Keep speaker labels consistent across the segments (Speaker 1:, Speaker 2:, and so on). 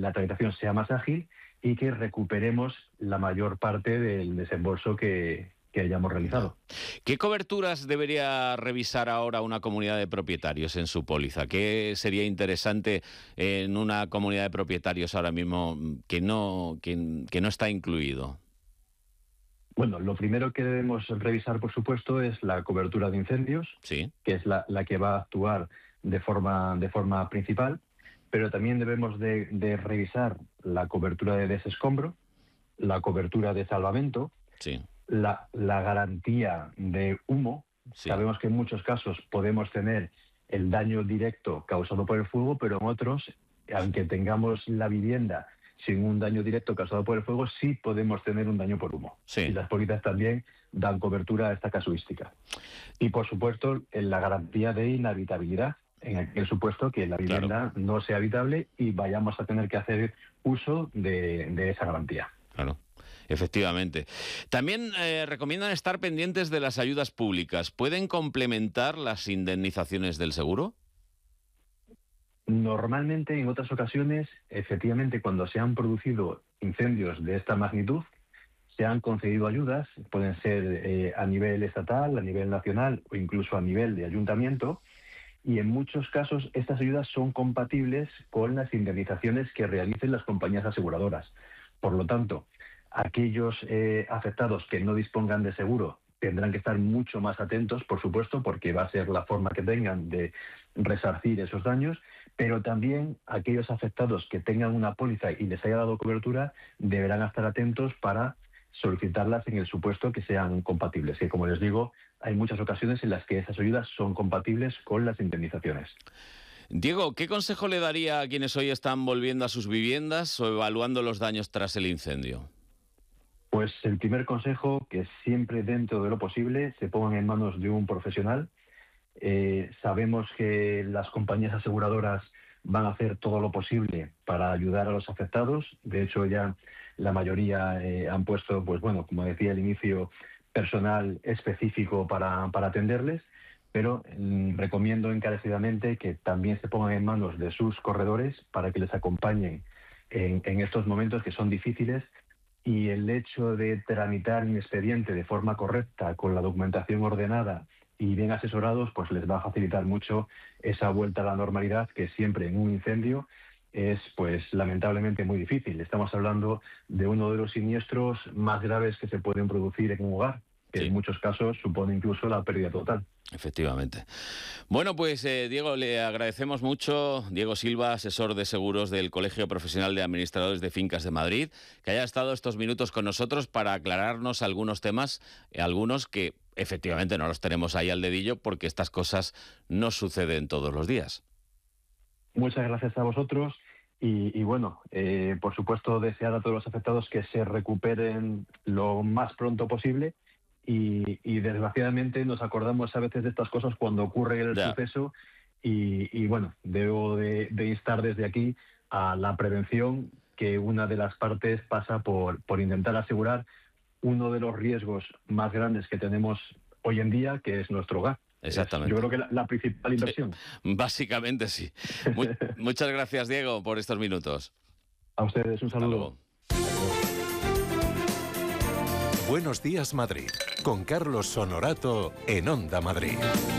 Speaker 1: la tramitación sea más ágil y que recuperemos la mayor parte del desembolso que hayamos realizado.
Speaker 2: ¿Qué coberturas debería revisar ahora una comunidad de propietarios en su póliza? ¿Qué sería interesante en una comunidad de propietarios ahora mismo que no está incluido?
Speaker 1: Bueno, lo primero que debemos revisar, por supuesto, es la cobertura de incendios,
Speaker 2: Sí.
Speaker 1: que es la que va a actuar de forma principal, pero también debemos de revisar la cobertura de desescombro, la cobertura de salvamento,
Speaker 2: Sí.
Speaker 1: la garantía de humo.
Speaker 2: Sí.
Speaker 1: Sabemos que en muchos casos podemos tener el daño directo causado por el fuego, pero en otros, aunque tengamos la vivienda sin un daño directo causado por el fuego, sí podemos tener un daño por humo.
Speaker 2: Sí.
Speaker 1: Y las pólizas también dan cobertura a esta casuística. Y, por supuesto, en la garantía de inhabitabilidad, en aquel supuesto que la vivienda no sea habitable y vayamos a tener que hacer uso de esa garantía.
Speaker 2: Claro. Efectivamente. También recomiendan estar pendientes de las ayudas públicas. ¿Pueden complementar las indemnizaciones del seguro?
Speaker 1: Normalmente, en otras ocasiones, efectivamente, cuando se han producido incendios de esta magnitud, se han concedido ayudas, pueden ser a nivel estatal, a nivel nacional o incluso a nivel de ayuntamiento, y en muchos casos estas ayudas son compatibles con las indemnizaciones que realicen las compañías aseguradoras. Por lo tanto, aquellos afectados que no dispongan de seguro tendrán que estar mucho más atentos, por supuesto, porque va a ser la forma que tengan de resarcir esos daños, pero también aquellos afectados que tengan una póliza y les haya dado cobertura deberán estar atentos para solicitarlas en el supuesto que sean compatibles. Que, como les digo, hay muchas ocasiones en las que esas ayudas son compatibles con las indemnizaciones.
Speaker 2: Diego, ¿qué consejo le daría a quienes hoy están volviendo a sus viviendas o evaluando los daños tras el incendio?
Speaker 1: Pues el primer consejo, que siempre dentro de lo posible se pongan en manos de un profesional. Sabemos que las compañías aseguradoras van a hacer todo lo posible para ayudar a los afectados. De hecho, ya la mayoría han puesto, pues bueno, como decía al inicio, personal específico para atenderles, pero recomiendo encarecidamente que también se pongan en manos de sus corredores para que les acompañen en estos momentos que son difíciles. Y el hecho de tramitar un expediente de forma correcta, con la documentación ordenada y bien asesorados, pues les va a facilitar mucho esa vuelta a la normalidad, que siempre en un incendio es, pues lamentablemente, muy difícil. Estamos hablando de uno de los siniestros más graves que se pueden producir en un hogar, que en muchos casos supone incluso la pérdida total.
Speaker 2: Efectivamente. Bueno, pues Diego, le agradecemos mucho, Diego Silva, asesor de seguros del Colegio Profesional de Administradores de Fincas de Madrid, que haya estado estos minutos con nosotros para aclararnos algunos temas, algunos que efectivamente no los tenemos ahí al dedillo porque estas cosas no suceden todos los días.
Speaker 1: Muchas gracias a vosotros y bueno, por supuesto desear a todos los afectados que se recuperen lo más pronto posible. Y desgraciadamente nos acordamos a veces de estas cosas cuando ocurre el suceso y bueno, debo de instar desde aquí a la prevención, que una de las partes pasa por intentar asegurar uno de los riesgos más grandes que tenemos hoy en día, que es nuestro hogar.
Speaker 2: Exactamente.
Speaker 1: Yo creo que la principal inversión.
Speaker 2: Sí, básicamente sí. Muchas gracias, Diego, por estos minutos.
Speaker 1: A ustedes un saludo.
Speaker 3: Buenos días, Madrid, con Carlos Honorato en Onda Madrid.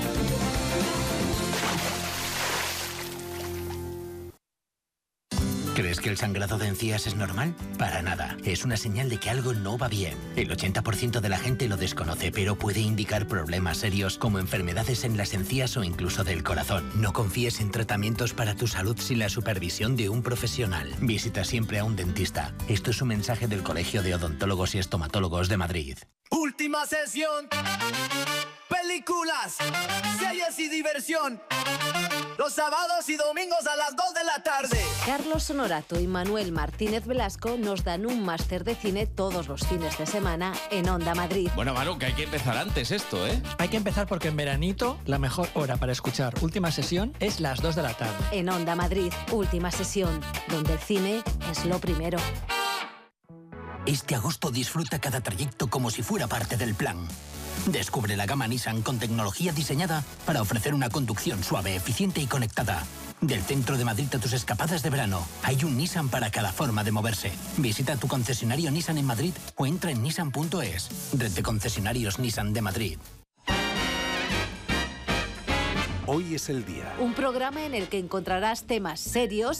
Speaker 4: ¿Crees que el sangrado de encías es normal? Para nada. Es una señal de que algo no va bien. El 80% de la gente lo desconoce, pero puede indicar problemas serios como enfermedades en las encías o incluso del corazón. No confíes en tratamientos para tu salud sin la supervisión de un profesional. Visita siempre a un dentista. Esto es un mensaje del Colegio de Odontólogos y Estomatólogos de Madrid.
Speaker 5: Última sesión. Películas, series y diversión. Los sábados y domingos a las 2 de la tarde.
Speaker 6: Carlos Honorato y Manuel Martínez Velasco nos dan un máster de cine todos los fines de semana en Onda Madrid.
Speaker 2: Bueno, Manu, que hay que empezar antes esto, ¿eh?
Speaker 7: Hay que empezar porque en veranito la mejor hora para escuchar Última Sesión es las 2 de la tarde.
Speaker 6: En Onda Madrid, Última Sesión, donde el cine es lo primero.
Speaker 4: Este agosto disfruta cada trayecto como si fuera parte del plan. Descubre la gama Nissan con tecnología diseñada para ofrecer una conducción suave, eficiente y conectada. Del centro de Madrid a tus escapadas de verano, hay un Nissan para cada forma de moverse. Visita tu concesionario Nissan en Madrid o entra en nissan.es. Red de concesionarios Nissan de Madrid.
Speaker 3: Hoy es el día.
Speaker 6: Un programa en el que encontrarás temas serios